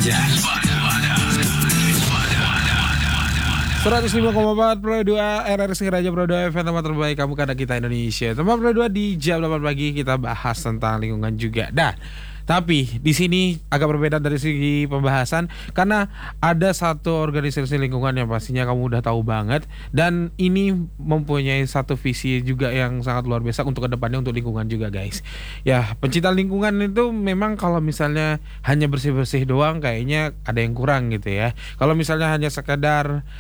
...105,4 Pro 2 RRC Raja Pro 2 FM, tempat terbaik kamu karena kita Indonesia. Tempat Pro 2 di jam 8 pagi kita bahas tentang lingkungan juga. Tapi di sini agak berbeda dari segi pembahasan karena ada satu organisasi lingkungan yang pastinya kamu udah tahu banget, dan ini mempunyai satu visi juga yang sangat luar biasa untuk kedepannya untuk lingkungan juga, guys. Ya, pencinta lingkungan itu memang kalau misalnya hanya bersih-bersih doang kayaknya ada yang kurang gitu ya. Kalau misalnya hanya sekedar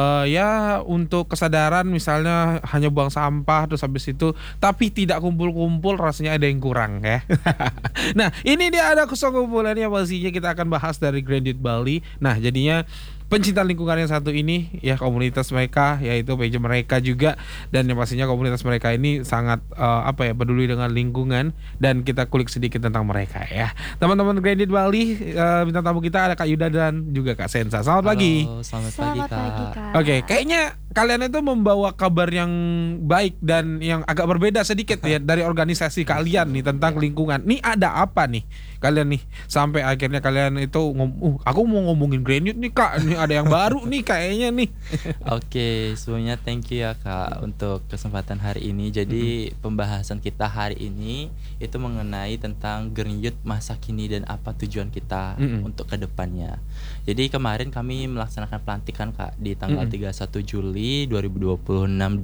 ya untuk kesadaran, misalnya hanya buang sampah terus habis itu tapi tidak kumpul-kumpul, rasanya ada yang kurang ya. Nah, ini dia ada kesekumpulannya, pastinya kita akan bahas dari Grand Youth Bali. Nah, jadinya pencinta lingkungan yang satu ini ya, komunitas mereka yaitu page mereka juga, dan yang pastinya komunitas mereka ini sangat peduli dengan lingkungan, dan kita kulik sedikit tentang mereka ya. Teman-teman Grand Youth Bali, bintang tamu kita ada Kak Yuda dan juga Kak Sensa. Selamat pagi. Selamat pagi, Kak. Oke, kayaknya kalian itu membawa kabar yang baik dan yang agak berbeda sedikit ya dari organisasi kalian nih tentang lingkungan. Nih ada apa nih kalian nih sampai akhirnya kalian itu aku mau ngomongin Grand Youth nih, Kak. Nih ada yang baru nih kayaknya nih. Oke, sebelumnya thank you ya, Kak, untuk kesempatan hari ini. Jadi pembahasan kita hari ini itu mengenai tentang Grand Youth masa kini dan apa tujuan kita untuk kedepannya. Jadi kemarin kami melaksanakan pelantikan, Kak, di tanggal 31 Juli 2026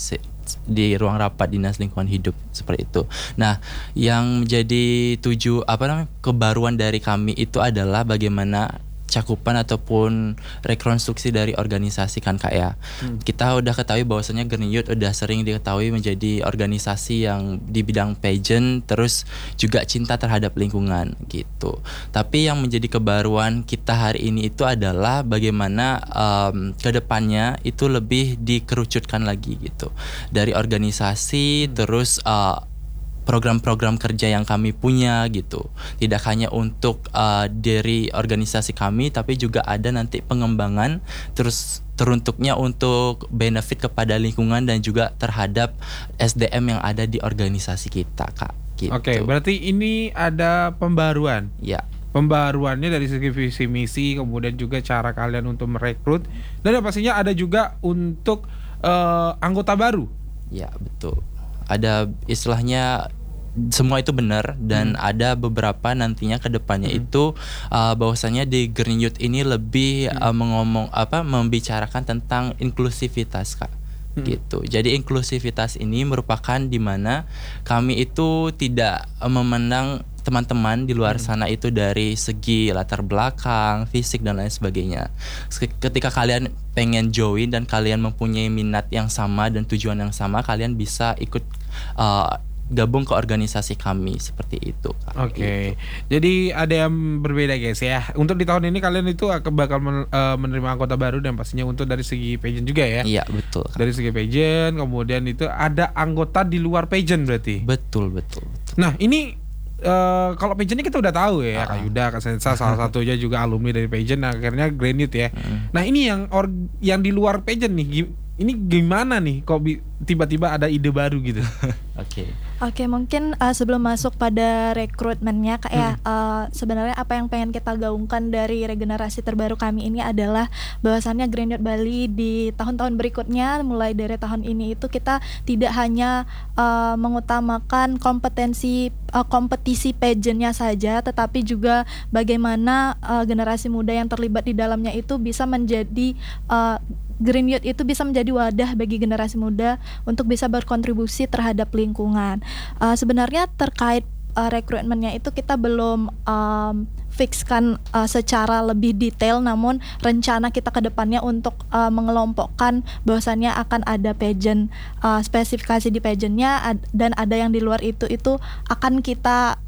di ruang rapat Dinas Lingkungan Hidup seperti itu. Nah, yang menjadi kebaruan dari kami itu adalah bagaimana cakupan ataupun rekonstruksi dari organisasi, kan, Kak, ya. Kita udah ketahui bahwasanya Grand Youth udah sering diketahui menjadi organisasi yang di bidang pageant, terus juga cinta terhadap lingkungan gitu. Tapi yang menjadi kebaruan kita hari ini itu adalah bagaimana kedepannya itu lebih dikerucutkan lagi gitu. Dari organisasi terus program-program kerja yang kami punya gitu. Tidak hanya untuk dari organisasi kami, tapi juga ada nanti pengembangan terus teruntuknya untuk benefit kepada lingkungan dan juga terhadap SDM yang ada di organisasi kita, Kak. Gitu. Oke, berarti ini ada pembaruan. Ya. Pembaruannya dari segi visi misi, kemudian juga cara kalian untuk merekrut, dan yang pastinya ada juga untuk anggota baru. Ya, betul. Ada istilahnya semua itu benar, dan ada beberapa nantinya ke depannya itu bahwasanya di Grand Youth ini lebih membicarakan tentang inklusivitas, Kak. Gitu. Jadi inklusivitas ini merupakan di mana kami itu tidak memandang teman-teman di luar sana itu dari segi latar belakang, fisik dan lain sebagainya. Ketika kalian pengen join dan kalian mempunyai minat yang sama dan tujuan yang sama, kalian bisa ikut gabung ke organisasi kami seperti itu, Kak. Oke. Jadi ada yang berbeda, guys ya. Untuk di tahun ini kalian itu bakal menerima anggota baru, dan pastinya untuk dari segi pageant juga ya. Iya, betul, Kak. Dari segi pageant, kemudian itu ada anggota di luar pageant berarti. Betul. Nah, ini kalau pageant ini kita udah tahu ya, Kak Yuda, Kak Sensa salah satunya juga alumni dari pageant, akhirnya Grand Youth ya. Nah, ini yang di luar pageant nih, ini gimana nih kok tiba-tiba ada ide baru gitu? Oke, mungkin sebelum masuk pada rekrutmennya, Kak, ya, sebenarnya apa yang pengen kita gaungkan dari regenerasi terbaru kami ini adalah bahwasannya Grand Youth Bali di tahun-tahun berikutnya, mulai dari tahun ini itu kita tidak hanya mengutamakan kompetisi pageantnya saja, tetapi juga bagaimana generasi muda yang terlibat di dalamnya itu bisa menjadi Grand Youth itu bisa menjadi wadah bagi generasi muda untuk bisa berkontribusi terhadap lingkungan. Sebenarnya terkait rekrutmennya itu kita belum fixkan secara lebih detail, namun rencana kita ke depannya untuk mengelompokkan bahwasannya akan ada pageant, spesifikasi di pageantnya, dan ada yang di luar itu akan kita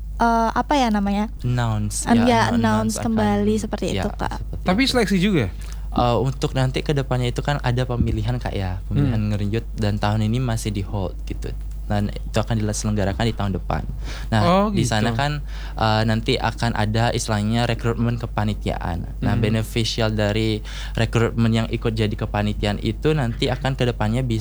announce kembali seperti itu, Kak. Tapi seleksi juga. Untuk nanti kedepannya itu kan ada pemilihan, Kak, ya, pemilihan Grand Youth, dan tahun ini masih di hold gitu. Dan itu akan diselenggarakan di tahun depan. Nah, di sana kan nanti akan ada istilahnya rekrutmen kepanitiaan. Nah, beneficial dari rekrutmen yang ikut jadi kepanitiaan itu nanti akan kedepannya